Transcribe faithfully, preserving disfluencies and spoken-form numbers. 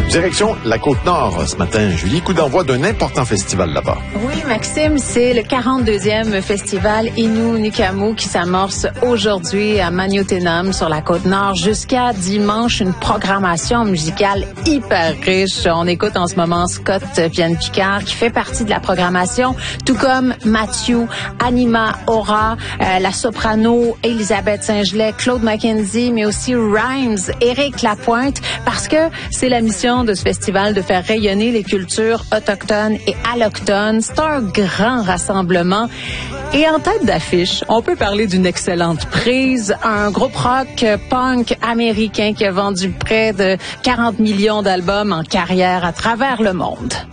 Direction la Côte-Nord ce matin, Julie, coup d'envoi d'un important festival là-bas. Oui, Maxime, c'est le quarante-deuxième festival Innu Nikamu qui s'amorce aujourd'hui à Maniotenam sur la Côte-Nord jusqu'à dimanche. Une programmation musicale hyper riche. On écoute en ce moment Scott Vienne-Picard qui fait partie de la programmation, tout comme Mathieu, Anima Aura, euh, la soprano Elisabeth Saint-Gelais, Claude McKenzie, mais aussi Rhymes, Éric Lapointe, parce que c'est la mission de ce festival de faire rayonner les cultures autochtones et allochtones. C'est un grand rassemblement. Et en tête d'affiche, on peut parler d'une excellente prise, un groupe rock punk américain qui a vendu près de quarante millions d'albums en carrière à travers le monde.